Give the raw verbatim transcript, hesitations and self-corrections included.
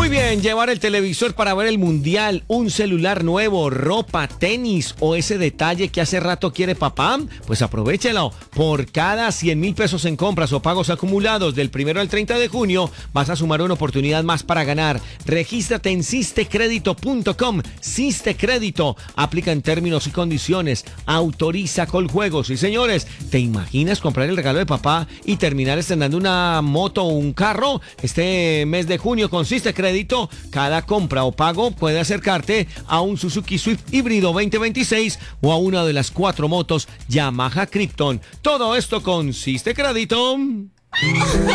Muy bien, llevar el televisor para ver el mundial, un celular nuevo, ropa, tenis o ese detalle que hace rato quiere papá, pues aprovechelo. Por cada cien mil pesos en compras o pagos acumulados del primero al treinta de junio, vas a sumar una oportunidad más para ganar. Regístrate en sistecrédito punto com. Sistecrédito aplica en términos y condiciones, autoriza Coljuegos. Y señores, ¿te imaginas comprar el regalo de papá y terminar estrenando una moto o un carro? Este mes de junio con Sistecrédito, cada compra o pago puede acercarte a un Suzuki Swift híbrido veinte veintiséis o a una de las cuatro motos Yamaha Krypton. Todo esto con Sistecrédito.